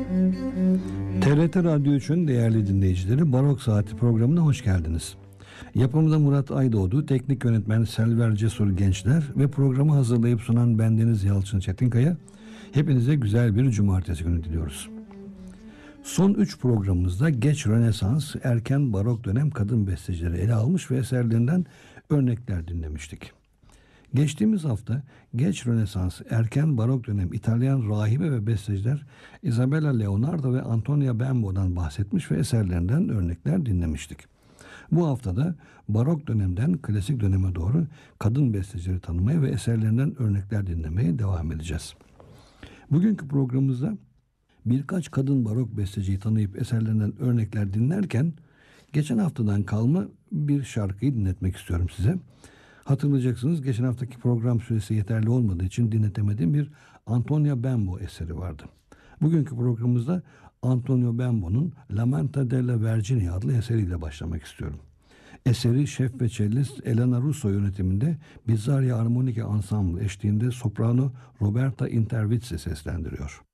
TRT Radyo 3'ün değerli dinleyicileri, Barok Saati programına hoş geldiniz. Yapımda Murat Aydoğdu, teknik yönetmen Selver Cesur Gençler ve programı hazırlayıp sunan bendeniz Yalçın Çetinkaya. Hepinize güzel bir cumartesi günü diliyoruz. Son 3 programımızda geç Rönesans, erken barok dönem kadın bestecileri ele almış ve eserlerinden örnekler dinlemiştik. Geçtiğimiz hafta geç Rönesans, erken barok dönem İtalyan rahibe ve besteciler Isabella Leonardo ve Antonia Bembo'dan bahsetmiş ve eserlerinden örnekler dinlemiştik. Bu hafta da barok dönemden klasik döneme doğru kadın bestecileri tanımaya ve eserlerinden örnekler dinlemeye devam edeceğiz. Bugünkü programımızda birkaç kadın barok besteciyi tanıyıp eserlerinden örnekler dinlerken geçen haftadan kalma bir şarkıyı dinletmek istiyorum size. Hatırlayacaksınız, geçen haftaki program süresi yeterli olmadığı için dinletemediğim bir Antonia Bembo eseri vardı. Bugünkü programımızda Antonio Bembo'nun Lamenta della Vergine adlı eseriyle başlamak istiyorum. Eseri şef ve cellist Elena Russo yönetiminde Bizzaria Armonica Ensemble eşliğinde soprano Roberta Intervizzi seslendiriyor.